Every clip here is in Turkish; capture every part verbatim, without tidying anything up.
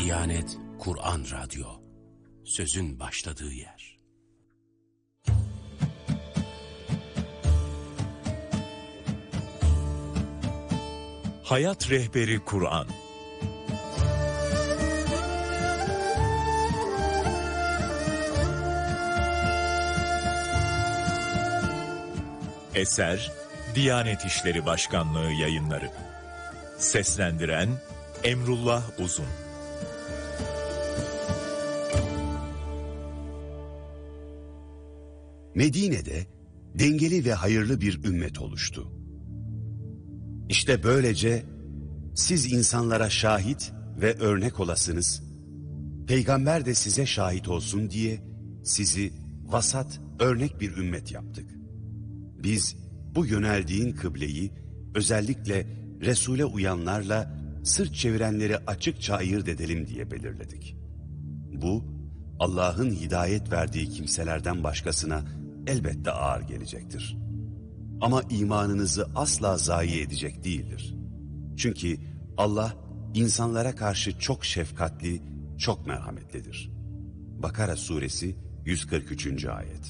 Diyanet Kur'an Radyo, sözün başladığı yer. Hayat Rehberi Kur'an. Eser Diyanet İşleri Başkanlığı Yayınları. Seslendiren Emrullah Uzun. Medine'de dengeli ve hayırlı bir ümmet oluştu. İşte böylece siz insanlara şahit ve örnek olasınız, peygamber de size şahit olsun diye sizi vasat, örnek bir ümmet yaptık. Biz bu yöneldiğin kıbleyi özellikle Resul'e uyanlarla sırt çevirenleri açıkça ayırt edelim diye belirledik. Bu, Allah'ın hidayet verdiği kimselerden başkasına elbette ağır gelecektir. Ama imanınızı asla zayi edecek değildir. Çünkü Allah insanlara karşı çok şefkatli, çok merhametlidir. Bakara suresi yüz kırk üçüncü ayet.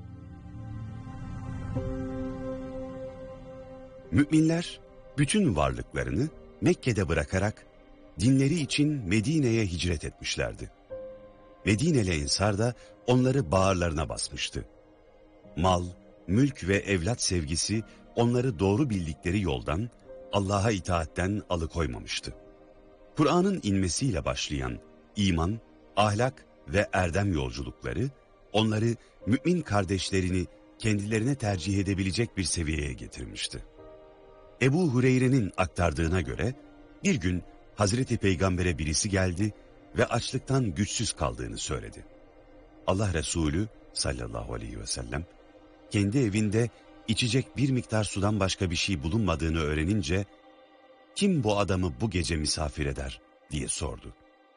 Müminler bütün varlıklarını Mekke'de bırakarak dinleri için Medine'ye hicret etmişlerdi. Medineli Ensar da onları bağırlarına basmıştı. Mal, mülk ve evlat sevgisi onları doğru bildikleri yoldan, Allah'a itaatten alıkoymamıştı. Kur'an'ın inmesiyle başlayan iman, ahlak ve erdem yolculukları, onları mümin kardeşlerini kendilerine tercih edebilecek bir seviyeye getirmişti. Ebu Hureyre'nin aktardığına göre, bir gün Hazreti Peygamber'e birisi geldi ve açlıktan güçsüz kaldığını söyledi. Allah Resulü sallallahu aleyhi ve sellem, kendi evinde içecek bir miktar sudan başka bir şey bulunmadığını öğrenince, kim bu adamı bu gece misafir eder diye sordu.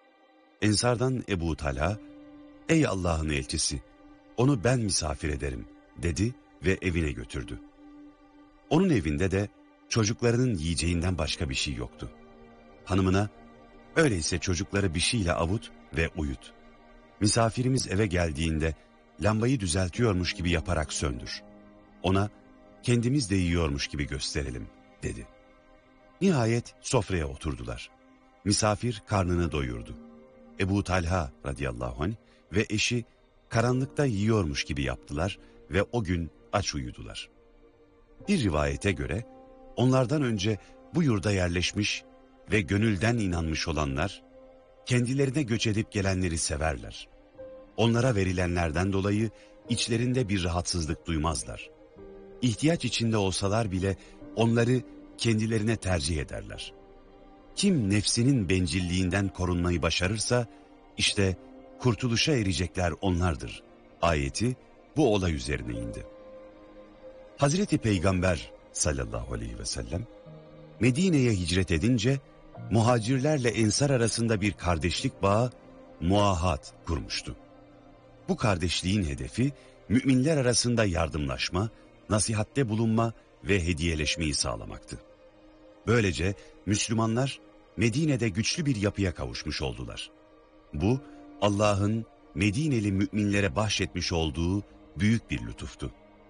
Ensardan Ebu Talha, ey Allah'ın elçisi, onu ben misafir ederim dedi ve evine götürdü. Onun evinde de çocuklarının yiyeceğinden başka bir şey yoktu. Hanımına, öyleyse çocukları bir şeyle avut ve uyut. Misafirimiz eve geldiğinde lambayı düzeltiyormuş gibi yaparak söndür. Ona kendimiz de yiyormuş gibi gösterelim dedi. Nihayet sofraya oturdular. Misafir karnını doyurdu. Ebu Talha radıyallahu anh ve eşi karanlıkta yiyormuş gibi yaptılar ve o gün aç uyudular. Bir rivayete göre onlardan önce bu yurda yerleşmiş ve gönülden inanmış olanlar kendilerine göç edip gelenleri severler. Onlara verilenlerden dolayı içlerinde bir rahatsızlık duymazlar. İhtiyaç içinde olsalar bile onları kendilerine tercih ederler. Kim nefsinin bencilliğinden korunmayı başarırsa işte kurtuluşa erecekler onlardır. Ayeti bu olay üzerine indi. Hazreti Peygamber sallallahu aleyhi ve sellem Medine'ye hicret edince muhacirlerle ensar arasında bir kardeşlik bağı, muahat kurmuştu. Bu kardeşliğin hedefi müminler arasında yardımlaşma, nasihatte bulunma ve hediyeleşmeyi sağlamaktı. Böylece Müslümanlar Medine'de güçlü bir yapıya kavuşmuş oldular. Bu Allah'ın Medineli müminlere bahşetmiş olduğu büyük bir lütuftu.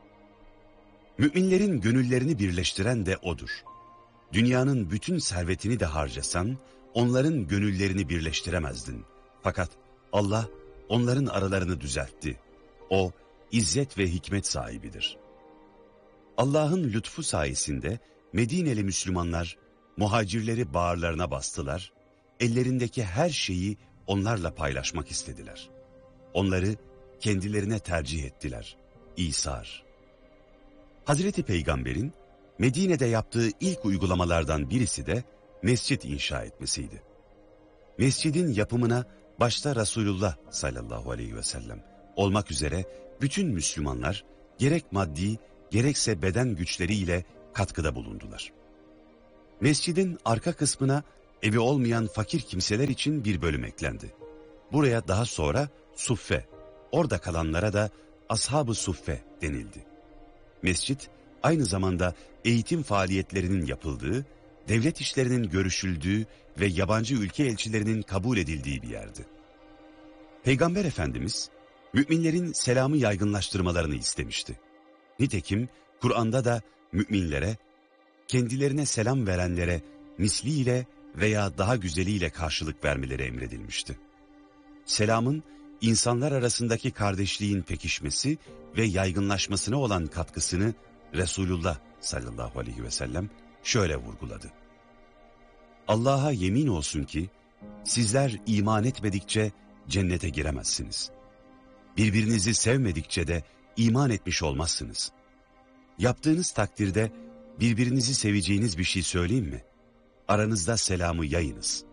Müminlerin gönüllerini birleştiren de odur. Dünyanın bütün servetini de harcasan onların gönüllerini birleştiremezdin. Fakat Allah onların aralarını düzeltti. O izzet ve hikmet sahibidir. Allah'ın lütfu sayesinde Medineli Müslümanlar muhacirleri bağırlarına bastılar, ellerindeki her şeyi onlarla paylaşmak istediler. Onları kendilerine tercih ettiler. İsar. Hazreti Peygamber'in Medine'de yaptığı ilk uygulamalardan birisi de mescit inşa etmesiydi. Mescidin yapımına başta Resulullah sallallahu aleyhi ve sellem olmak üzere bütün Müslümanlar gerek maddi gerekse beden güçleriyle katkıda bulundular. Mescidin arka kısmına evi olmayan fakir kimseler için bir bölüm eklendi. Buraya daha sonra suffe, orada kalanlara da ashab-ı suffe denildi. Mescit aynı zamanda eğitim faaliyetlerinin yapıldığı, devlet işlerinin görüşüldüğü ve yabancı ülke elçilerinin kabul edildiği bir yerdi. Peygamber Efendimiz, müminlerin selamı yaygınlaştırmalarını istemişti. Nitekim Kur'an'da da müminlere, kendilerine selam verenlere misliyle veya daha güzeliyle karşılık vermeleri emredilmişti. Selamın, insanlar arasındaki kardeşliğin pekişmesi ve yaygınlaşmasına olan katkısını Resulullah sallallahu aleyhi ve sellem şöyle vurguladı. Allah'a yemin olsun ki sizler iman etmedikçe cennete giremezsiniz. Birbirinizi sevmedikçe de iman etmiş olmazsınız. Yaptığınız takdirde birbirinizi seveceğiniz bir şey söyleyeyim mi? Aranızda selamı yayınız.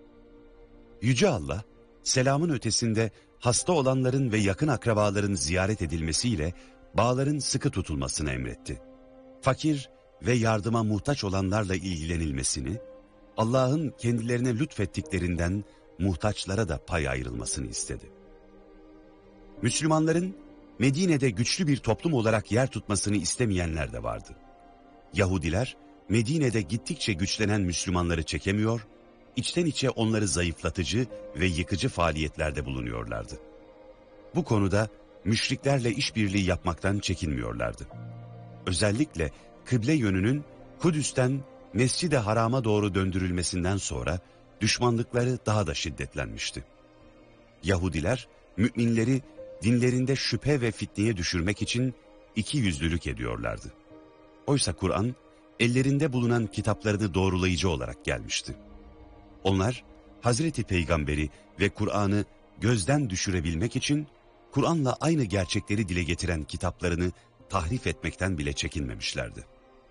Yüce Allah, selamın ötesinde hasta olanların ve yakın akrabaların ziyaret edilmesiyle bağların sıkı tutulmasını emretti. Fakir ve yardıma muhtaç olanlarla ilgilenilmesini, Allah'ın kendilerine lütfettiklerinden muhtaçlara da pay ayrılmasını istedi. Müslümanların Medine'de güçlü bir toplum olarak yer tutmasını istemeyenler de vardı. Yahudiler, Medine'de gittikçe güçlenen Müslümanları çekemiyor, içten içe onları zayıflatıcı ve yıkıcı faaliyetlerde bulunuyorlardı. Bu konuda müşriklerle işbirliği yapmaktan çekinmiyorlardı. Özellikle kıble yönünün Kudüs'ten Mescid-i Haram'a doğru döndürülmesinden sonra düşmanlıkları daha da şiddetlenmişti. Yahudiler, müminleri dinlerinde şüphe ve fitneye düşürmek için iki yüzlülük ediyorlardı. Oysa Kur'an, ellerinde bulunan kitaplarını doğrulayıcı olarak gelmişti. Onlar, Hazreti Peygamberi ve Kur'an'ı gözden düşürebilmek için, Kur'an'la aynı gerçekleri dile getiren kitaplarını tahrif etmekten bile çekinmemişlerdi.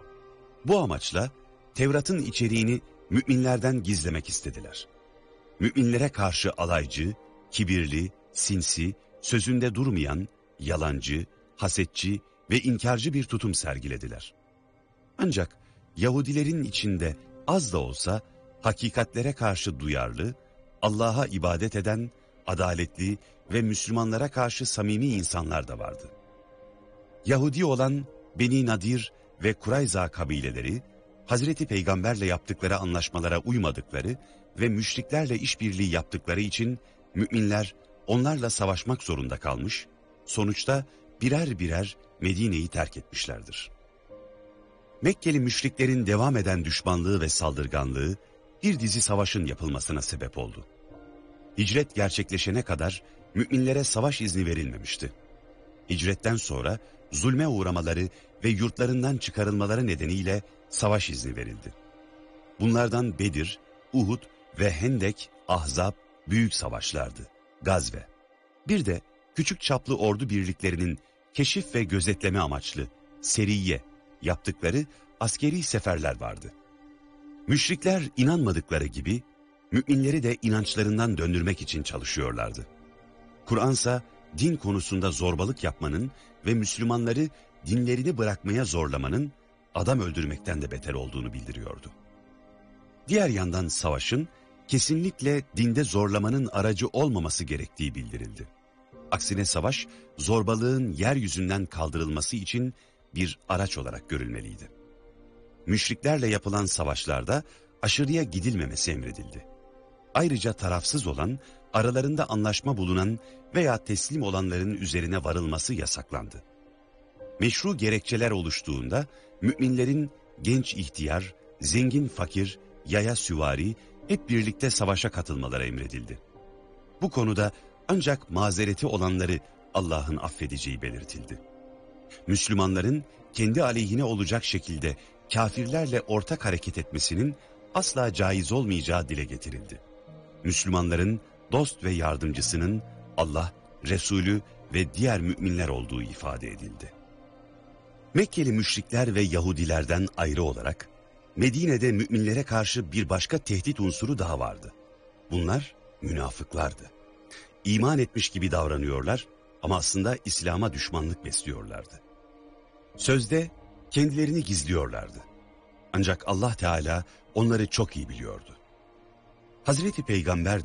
Bu amaçla, Tevrat'ın içeriğini müminlerden gizlemek istediler. Müminlere karşı alaycı, kibirli, sinsi, sözünde durmayan, yalancı, hasetçi ve inkarcı bir tutum sergilediler. Ancak Yahudilerin içinde az da olsa hakikatlere karşı duyarlı, Allah'a ibadet eden, adaletli ve Müslümanlara karşı samimi insanlar da vardı. Yahudi olan Beni Nadir ve Kurayza kabileleri, Hazreti Peygamberle yaptıkları anlaşmalara uymadıkları ve müşriklerle işbirliği yaptıkları için müminler onlarla savaşmak zorunda kalmış, sonuçta birer birer Medine'yi terk etmişlerdir. Mekkeli müşriklerin devam eden düşmanlığı ve saldırganlığı bir dizi savaşın yapılmasına sebep oldu. Hicret gerçekleşene kadar müminlere savaş izni verilmemişti. Hicretten sonra zulme uğramaları ve yurtlarından çıkarılmaları nedeniyle savaş izni verildi. Bunlardan Bedir, Uhud ve Hendek, Ahzab büyük savaşlardı, gazve. Bir de küçük çaplı ordu birliklerinin keşif ve gözetleme amaçlı seriye yaptıkları askeri seferler vardı. Müşrikler inanmadıkları gibi müminleri de inançlarından döndürmek için çalışıyorlardı. Kur'ansa din konusunda zorbalık yapmanın ve Müslümanları dinlerini bırakmaya zorlamanın adam öldürmekten de beter olduğunu bildiriyordu. Diğer yandan savaşın kesinlikle dinde zorlamanın aracı olmaması gerektiği bildirildi. Aksine savaş zorbalığın yeryüzünden kaldırılması için bir araç olarak görülmeliydi. Müşriklerle yapılan savaşlarda aşırıya gidilmemesi emredildi. Ayrıca tarafsız olan, aralarında anlaşma bulunan veya teslim olanların üzerine varılması yasaklandı. Meşru gerekçeler oluştuğunda müminlerin genç ihtiyar, zengin fakir, yaya süvari hep birlikte savaşa katılmaları emredildi. Bu konuda ancak mazereti olanları Allah'ın affedeceği belirtildi. Müslümanların kendi aleyhine olacak şekilde kafirlerle ortak hareket etmesinin asla caiz olmayacağı dile getirildi. Müslümanların dost ve yardımcısının Allah, Resulü ve diğer müminler olduğu ifade edildi. Mekkeli müşrikler ve Yahudilerden ayrı olarak Medine'de müminlere karşı bir başka tehdit unsuru daha vardı. Bunlar münafıklardı. İman etmiş gibi davranıyorlar ama aslında İslam'a düşmanlık besliyorlardı. Sözde kendilerini gizliyorlardı. Ancak Allah Teala onları çok iyi biliyordu. Hazreti Peygamber